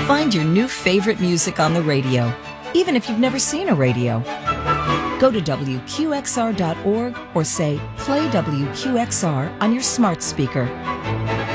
Find your new favorite music on the radio, even if you've never seen a radio. Go to WQXR.org or say, play WQXR on your smart speaker.